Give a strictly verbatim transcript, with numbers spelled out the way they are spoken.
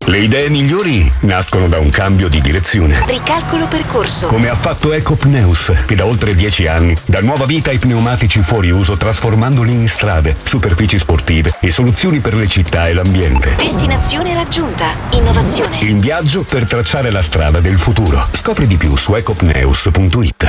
Le idee migliori nascono da un cambio di direzione. Ricalcolo percorso. Come ha fatto Ecopneus, che da oltre dieci anni dà nuova vita ai pneumatici fuori uso, trasformandoli in strade, superfici sportive e soluzioni per le città e l'ambiente. Destinazione raggiunta. Innovazione. In viaggio per tracciare la strada del futuro. Scopri di più su ecopneus punto it.